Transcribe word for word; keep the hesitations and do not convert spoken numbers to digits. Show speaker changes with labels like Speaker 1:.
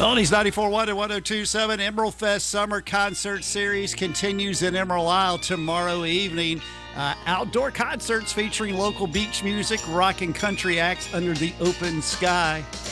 Speaker 1: Oldies ninety-four point one and one oh two point seven Emerald Fest Summer Concert Series continues in Emerald Isle tomorrow evening. Uh, outdoor concerts featuring local beach music, rock and country acts under the open sky.